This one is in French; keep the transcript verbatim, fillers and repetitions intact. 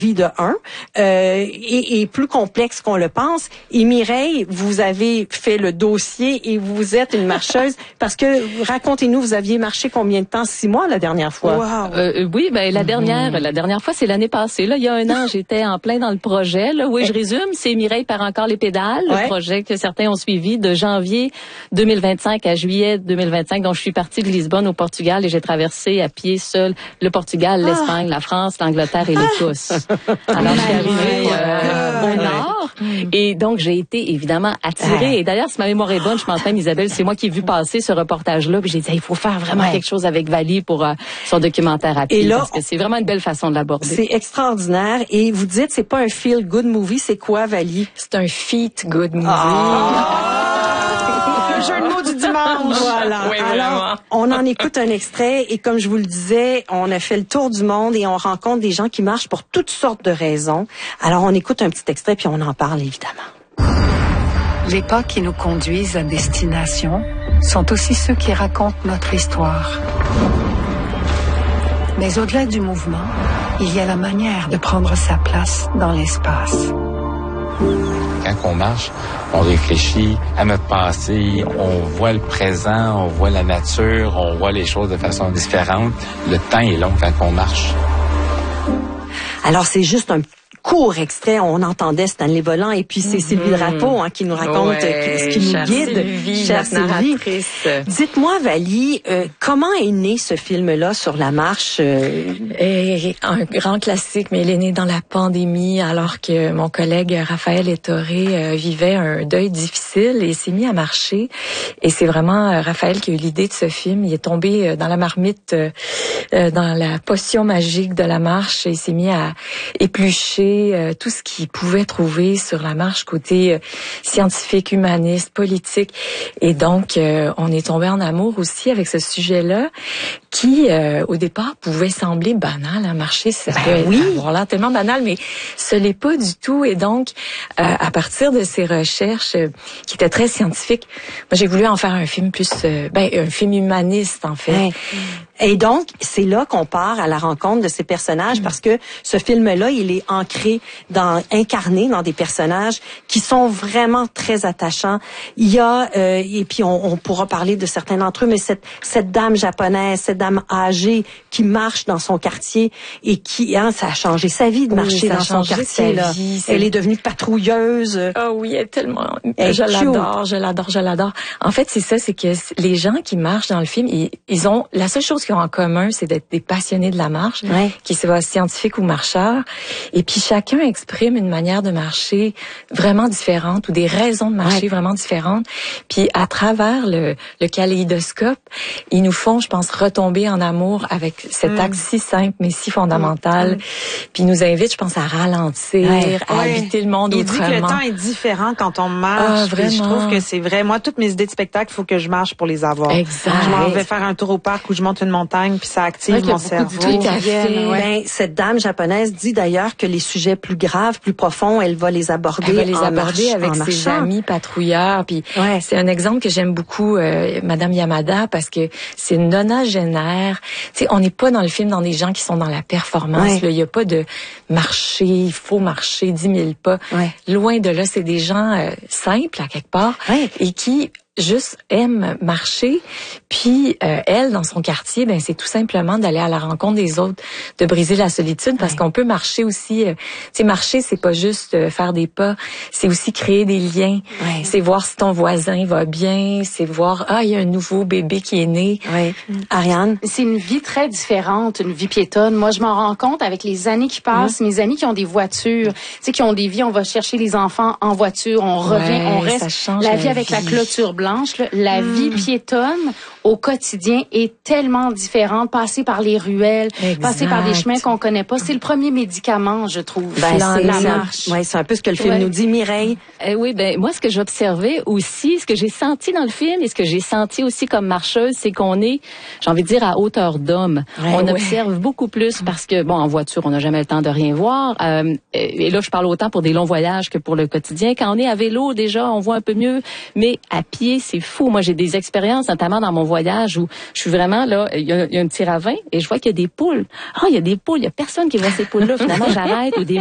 vie de un euh, et, et plus complexe qu'on le pense. Et Mireille, vous avez fait le dossier et vous êtes une marcheuse parce que, racontez-nous, vous aviez marché combien de temps? Six mois la dernière fois? Wow. Euh, oui, ben la dernière, mm-hmm. la dernière fois, c'est l'année passée. Là, il y a un an, j'étais en plein dans le projet. Là, oui, je résume, c'est Mireille perd encore les pédales, ouais. le projet que certains ont suivi de janvier deux mille vingt-cinq à juillet deux mille vingt-cinq. Donc, je suis partie de Lisbonne au Portugal et j'ai traversé à pied seul le Portugal, l'Espagne, ah. la France, l'Angleterre et l'Écosse. Alors, je suis arrivée euh, au nord et donc j'ai été évidemment attirée. Et d'ailleurs, si ma mémoire est bonne, je pense même, Isabelle, c'est moi qui ai vu passer ce reportage-là. Puis j'ai dit, il faut faire vraiment ouais. quelque chose avec Vali pour euh, son documentaire à pied. Et là, parce que c'est vraiment une belle façon de l'aborder. C'est extraordinaire. Et vous dites, c'est pas un feel-good movie. C'est quoi, Vali? C'est un feat-good movie. Ah! Le jeu de mots du dimanche. Voilà. Oui, alors, on en écoute un extrait et comme je vous le disais, on a fait le tour du monde et on rencontre des gens qui marchent pour toutes sortes de raisons. Alors, on écoute un petit extrait puis on en parle évidemment. Les pas qui nous conduisent à destination sont aussi ceux qui racontent notre histoire. Mais au-delà du mouvement, il y a la manière de prendre sa place dans l'espace. Quand on marche, on réfléchit à notre passé, on voit le présent, on voit la nature, on voit les choses de façon différente. Le temps est long quand on marche. Alors, c'est juste un court extrait, on entendait Stanley Volant et puis c'est mm-hmm. Sylvie Drapeau hein, qui nous raconte ouais, ce qui nous chère guide. Sylvie, chère Sylvie. Dites-moi, Vali, euh, comment est né ce film-là sur la marche? Euh... Et un grand classique, mais il est né dans la pandémie alors que mon collègue Raphaël Ettoré euh, vivait un deuil difficile et s'est mis à marcher. Et c'est vraiment euh, Raphaël qui a eu l'idée de ce film. Il est tombé euh, dans la marmite, euh, euh, dans la potion magique de la marche et il s'est mis à éplucher Euh, tout ce qu'il pouvait trouver sur la marche côté euh, scientifique, humaniste, politique. Et donc, euh, on est tombé en amour aussi avec ce sujet-là qui, euh, au départ, pouvait sembler banal. Hein, marcher, ça ben peut oui. avoir l'air tellement banal, mais ce l'est pas du tout. Et donc, euh, à partir de ces recherches euh, qui étaient très scientifiques, moi, j'ai voulu en faire un film plus... Euh, ben, un film humaniste, en fait. Ouais. Et donc, c'est là qu'on part à la rencontre de ces personnages mmh. parce que ce film-là, il est ancré, dans, incarné dans des personnages qui sont vraiment très attachants. Il y a, euh, et puis on, on pourra parler de certains d'entre eux, mais cette, cette dame japonaise, cette dame âgée qui marche dans son quartier et qui, hein, ça a changé sa vie de marcher oui, dans son quartier. Là. Vie, elle est devenue patrouilleuse. Ah oh oui, elle est tellement... Elle je l'adore, je l'adore, je l'adore. En fait, c'est ça, c'est que les gens qui marchent dans le film, ils, ils ont... La seule chose qu'ils ont en commun, c'est d'être des passionnés de la marche, ouais. qu'ils soient scientifiques ou marcheurs. Et puis, chacun exprime une manière de marcher vraiment différente ou des raisons de marcher ouais. vraiment différentes. Puis, à travers le, le kaléidoscope, ils nous font, je pense, retomber en amour avec cet acte mm. si simple, mais si fondamental. Mm. Puis, ils nous invitent, je pense, à ralentir, ouais. à ouais. habiter le monde il autrement. Il dit que le temps est différent quand on marche. Ah, vraiment. Je trouve que c'est vrai. Moi, toutes mes idées de spectacle, il faut que je marche pour les avoir. Exact. Je m'en vais faire un tour au parc où je monte une montagne, puis ça active ouais, mon cerveau. Tout à fait. Ouais. Ben, cette dame japonaise dit d'ailleurs que les sujets plus graves, plus profonds, elle va les aborder. Elle va les en aborder marche, avec ses amis patrouilleurs. Puis ouais. c'est un exemple que j'aime beaucoup, euh, Madame Yamada, parce que c'est une nonagénaire. Tu sais, on n'est pas dans le film dans des gens qui sont dans la performance. Ouais. Il y a pas de marcher, il faut marcher dix mille pas. Ouais. Loin de là, c'est des gens euh, simples à quelque part ouais. et qui juste aime marcher. Puis euh, elle, dans son quartier, ben c'est tout simplement d'aller à la rencontre des autres, de briser la solitude, parce ouais. qu'on peut marcher aussi. Euh, tu sais, marcher, c'est pas juste euh, faire des pas, c'est aussi créer des liens. Ouais. C'est voir si ton voisin va bien, c'est voir ah il y a un nouveau bébé qui est né. Ouais. Ariane, c'est une vie très différente, une vie piétonne. Moi, je m'en rends compte avec les années qui passent. Mmh. Mes amis qui ont des voitures, tu sais, qui ont des vies, on va chercher les enfants en voiture, on revient, ouais, on reste. Ça change la la vie avec vie. La clôture blanche, là, la mmh. vie piétonne au quotidien est tellement différente. Passer par les ruelles, exact. Passer par des chemins qu'on connaît pas, c'est le premier médicament, je trouve. Ben, la, c'est, la c'est, marche. Ouais, c'est un peu ce que le film ouais. nous dit, Mireille. Euh, oui, ben moi, ce que j'observais aussi, ce que j'ai senti dans le film et ce que j'ai senti aussi comme marcheuse, c'est qu'on est, j'ai envie de dire, à hauteur d'homme. Ouais, on ouais. observe beaucoup plus parce que, bon, en voiture, on n'a jamais le temps de rien voir. Euh, et là, je parle autant pour des longs voyages que pour le quotidien. Quand on est à vélo, déjà, on voit un peu mieux. Mais à pied, c'est fou. Moi, j'ai des expériences, notamment dans mon voyage où je suis vraiment là, il y a, il y a un petit ravin et je vois qu'il y a des poules. Ah, il y a des poules, il y a personne qui voit ces poules-là. Finalement, j'arrête ou des